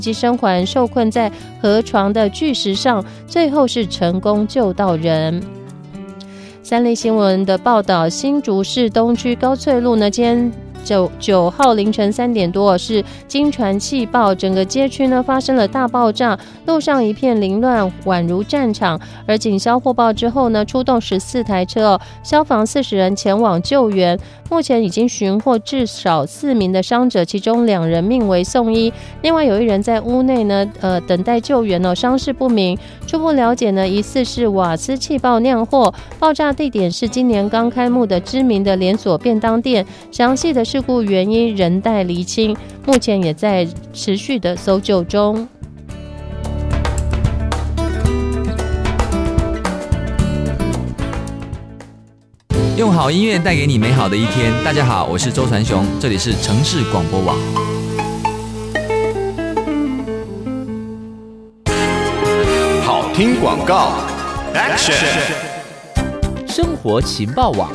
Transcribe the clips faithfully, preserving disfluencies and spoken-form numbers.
及生还受困在河床的巨石上，最后是成功救到人。三立新闻的报道，新竹市东区高翠路呢，今天九九号凌晨三点多是经传气爆，整个街区呢发生了大爆炸，路上一片凌乱，宛如战场。而警消获报之后呢，出动十四台车哦，消防四十人前往救援。目前已经寻获至少四名的伤者，其中两人命危送医，另外有一人在屋内呢，呃，等待救援哦，伤势不明。初步了解呢，疑似是瓦斯气爆酿祸，爆炸地点是今年刚开幕的知名的连锁便当店。详细的事故原因仍待厘清，目前也在持续的搜救中。 用好音乐带给你美好的一天。大家好，我是周传雄，这里是城市广播网。 好听广告 Action 生活情报网。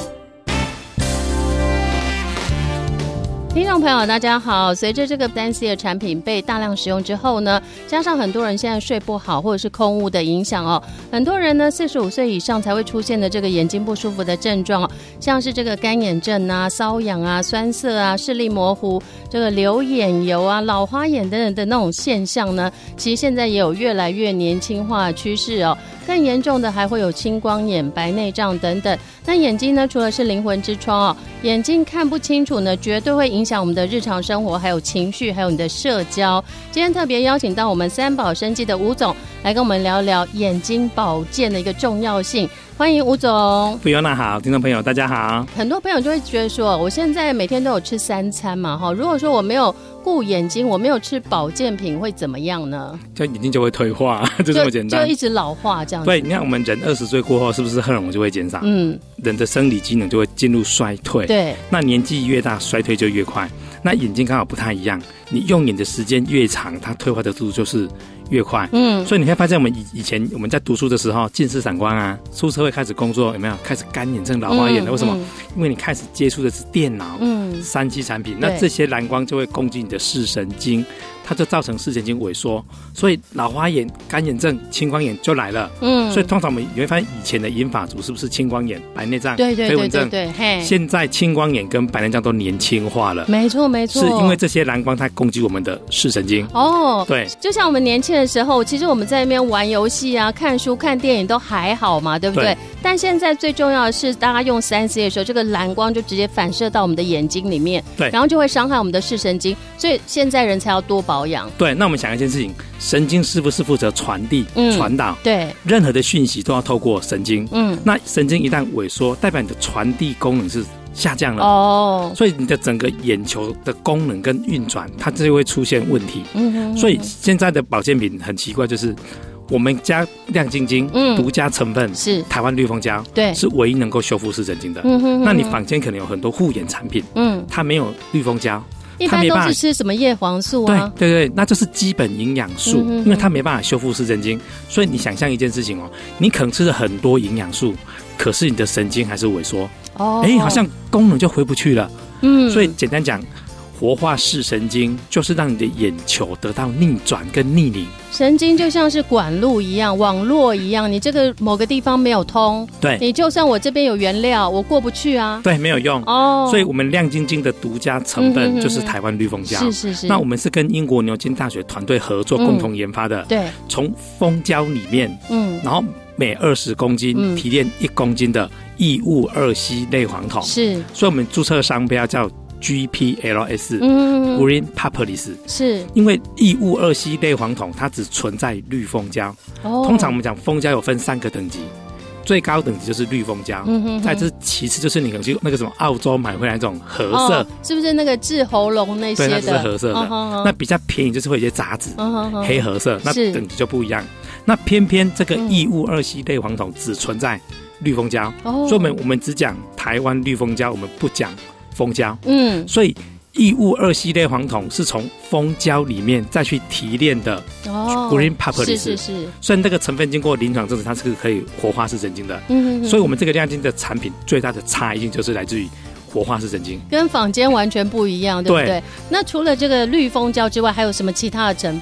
听众朋友大家好，随着这个三 C 的产品被大量使用之后呢，加上很多人现在睡不好或者是空污的影响哦，很多人呢四十五岁以上才会出现的这个眼睛不舒服的症状哦，像是这个干眼症啊、瘙痒啊、酸涩啊、视力模糊、这个流眼油啊、老花眼等等的那种现象呢，其实现在也有越来越年轻化的趋势哦。更严重的还会有青光眼、白内障等等。那眼睛呢，除了是灵魂之窗哦，眼睛看不清楚呢，绝对会影响我们的日常生活，还有情绪，还有你的社交。今天特别邀请到我们三宝生技的吴总来跟我们聊聊眼睛保健的一个重要性。欢迎吴总。 不用那好，听众朋友大家好。 很多朋友就会觉得说，我现在每天都有吃三餐嘛，如果说我没有顾眼睛，我没有吃保健品会怎么样呢？ 就眼睛就会退化，就这么简单， 就一直老化这样子。 对，你看我们人二十岁过后，是不是荷尔蒙就会减少？嗯，人的生理机能就会进入衰退。 对， 那年纪越大，衰退就越快。那眼睛刚好不太一样，你用眼的时间越长，它退化的速度就是越快。嗯，所以你会发现我们以以前我们在读书的时候，近视散光啊，出社会开始工作有没有开始干眼症、老花眼了？嗯、为什么？嗯、因为你开始接触的是电脑、嗯、三 C 产品，那这些蓝光就会攻击你的视神经，它就造成视神经萎缩，所以老花眼、干眼症、青光眼就来了。嗯，所以通常我们你会发现以前的银发族是不是青光眼、白内障、 对对对对对对对，现在青光眼跟白内障都年轻化了。 没错没错， 是因为这些蓝光它攻击我们的视神经。哦，对， 就像我们年轻的时候，其实我们在那边玩游戏啊、看书、看电影都还好嘛，对不对？对，但现在最重要的是，大家用三 C 的时候，这个蓝光就直接反射到我们的眼睛里面，对，然后就会伤害我们的视神经，所以现在人才要多保养。 对，那我们想一件事情，神经是不是负责传递、传导？ 对， 任何的讯息都要透过神经。嗯，那神经一旦萎缩，代表你的传递功能是下降了哦，所以你的整个眼球的功能跟运转，它就会出现问题。嗯哼哼，所以现在的保健品很奇怪，就是我们家亮晶晶独家成分是台湾绿蜂胶，对，是唯一能够修复视神经的。嗯哼哼，那你坊间可能有很多护眼产品，嗯，它没有绿蜂胶。 一般都是吃什么叶黄素啊？ 对对对，那就是基本营养素，嗯、因为它没办法修复视神经，所以你想象一件事情哦，你可能吃了很多营养素，可是你的神经还是萎缩，哦，哎，好像功能就回不去了。嗯，所以简单讲，活化视神经就是让你的眼球得到逆转跟逆龄。 神经就像是管路一样，网络一样，你这个某个地方没有通，对，你就算我这边有原料，我过不去啊， 对，没有用哦。所以我们亮晶晶的独家成分就是台湾绿蜂胶，是是是。那我们是跟英国牛津大学团队合作，共同研发的，嗯、对，从蜂胶里面，嗯，然后每二十公斤、嗯、提炼一公斤的异戊二烯类黄酮，是，所以我们注册商标叫G P L S、嗯、Green Propolis， 是因为异戊二烯类黄酮它只存在绿蜂胶、哦、通常我们讲蜂胶有分三个等级，最高等级就是绿蜂胶，嗯、哼哼，再就是其次就是你可能去那个什么澳洲买回来那种褐色、哦、 是不是那个治喉咙那些的？ 对，那是褐色的、哦哦哦、那比较便宜就是会有一些杂质、哦哦、黑褐色，那等级就不一样。那偏偏这个异戊二烯类黄酮只存在绿蜂胶、哦、所以我们我们只讲台湾绿蜂胶，我们不讲蜂胶，嗯，所以异戊二烯类黄酮是从蜂胶里面再去提炼的 Green Propolis， 是是是，所以这个成分经过临床证实它是可以活化视神经的，嗯哼哼，所以我们这个亮晶的产品最大的差异性就是来自于活化式神经， 跟坊间完全不一样，对不对？对，那除了这个绿蜂胶之外，还有什么其他的成